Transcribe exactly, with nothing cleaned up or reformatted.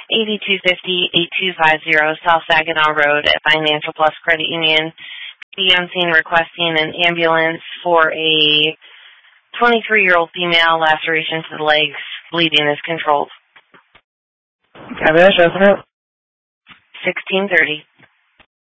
eighty-two fifty, eighty-two fifty South Saginaw Road at Financial Plus Credit Union. Be on scene requesting an ambulance for a twenty-three-year-old female, laceration to the legs, bleeding is controlled. Cabinet, estimate? sixteen thirty.